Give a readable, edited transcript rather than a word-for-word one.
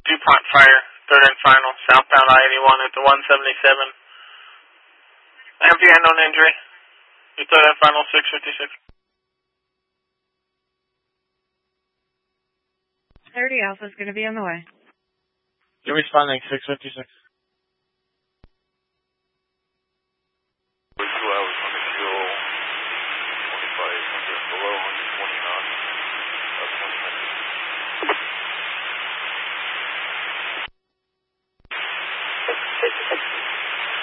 DuPont Fire, third and final, southbound I-81 at the 177. Have you had no injury? Your third and final, 656. 30 Alpha is going to be on the way. You're responding, 656.